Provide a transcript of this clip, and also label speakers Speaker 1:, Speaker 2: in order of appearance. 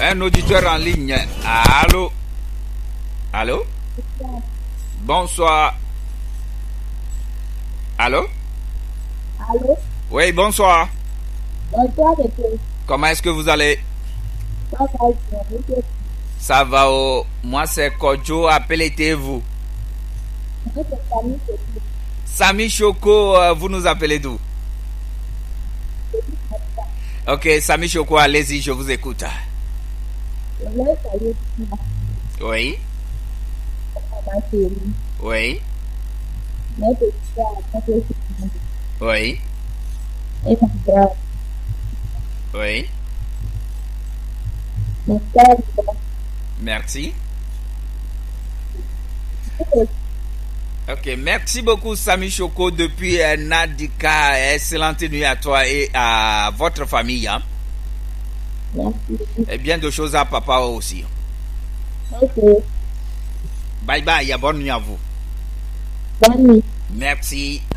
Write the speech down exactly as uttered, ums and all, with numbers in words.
Speaker 1: Un auditeur en ligne. Allô? Allô? Bonsoir. Allô?
Speaker 2: Allô?
Speaker 1: Oui, bonsoir.
Speaker 2: Bonsoir, monsieur.
Speaker 1: Comment est-ce que vous allez?
Speaker 2: Ça va, monsieur.
Speaker 1: Ça va, oh. Moi c'est Kodjo, appelez-vous.
Speaker 2: Moi, c'est Samy Choco.
Speaker 1: Samy Choco, euh, vous nous appelez d'où? Ok, Samy Choco, allez-y, je vous écoute.
Speaker 2: Je voulais saluer
Speaker 1: Oui,
Speaker 2: ma chérie,
Speaker 1: oui,
Speaker 2: mes petits frères, mes petits
Speaker 1: oui,
Speaker 2: et mon frère,
Speaker 1: oui.
Speaker 2: mes frères,
Speaker 1: Merci. Ok, merci beaucoup Samy Choco depuis euh, Nadika. Excellente nuit à toi et à votre famille. Hein.
Speaker 2: merci.
Speaker 1: Et bien de choses à papa aussi.
Speaker 2: Ok,
Speaker 1: Bye bye, bonne nuit à vous.
Speaker 2: bonne nuit.
Speaker 1: Merci.